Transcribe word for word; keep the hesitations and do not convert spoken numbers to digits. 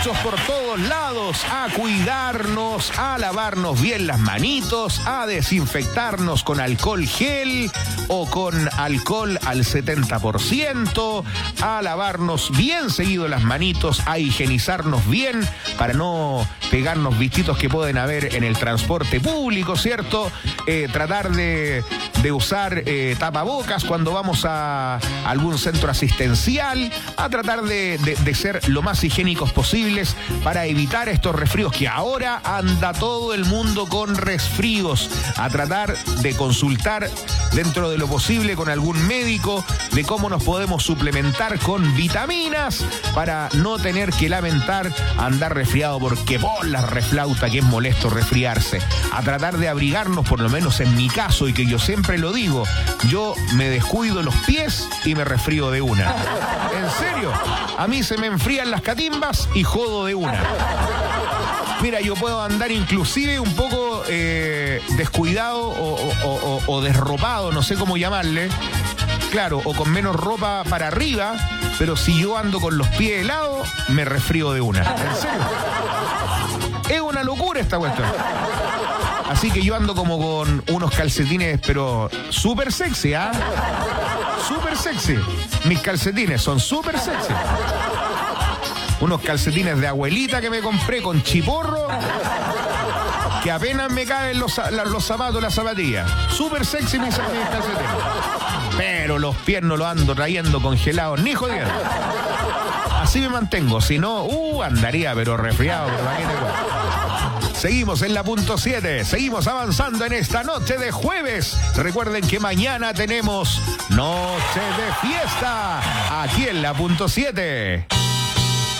bichos por todos lados, a cuidarnos, a lavarnos bien las manitos, a desinfectarnos con alcohol gel o con alcohol al setenta por ciento, a lavarnos bien seguido las manitos, a higienizarnos bien para no pegarnos bichitos que pueden haber en el transporte público, ¿cierto? Eh, tratar de, de usar eh, tapabocas cuando vamos a algún centro asistencial, a tratar de, de, de ser lo más higiénicos posibles para evitar estos resfríos, que ahora anda todo el mundo con resfríos, a tratar de consultar dentro de lo posible con algún médico de cómo nos podemos suplementar con vitaminas para no tener que lamentar andar resfriado, porque por la reflauta que es molesto resfriarse, a tratar de abrigarnos, por lo menos en mi caso, y que yo siempre lo digo, yo me descuido los pies y me resfrío de una. En serio, a mí se me enfrían las catimbas y jodo de una. Mira, yo puedo andar inclusive un poco eh, descuidado o, o, o, o desropado, no sé cómo llamarle, claro, o con menos ropa para arriba, pero si yo ando con los pies helados, me resfrío de una. ¿En serio? Es una locura esta cuestión. Así que yo ando como con unos calcetines, pero súper sexy, ¿ah? ¿eh? Súper sexy. Mis calcetines son súper sexy. Unos calcetines de abuelita que me compré con chiporro, que apenas me caen los, los zapatos, las zapatillas. Súper sexy mis, mis calcetines. Pero los pies no los ando trayendo congelados, ni jodiendo. Así me mantengo, si no, uh, andaría pero resfriado, pero ¿para qué te cuento? Seguimos en la punto siete, seguimos avanzando en esta noche de jueves. Recuerden que mañana tenemos noche de fiesta aquí en la punto siete.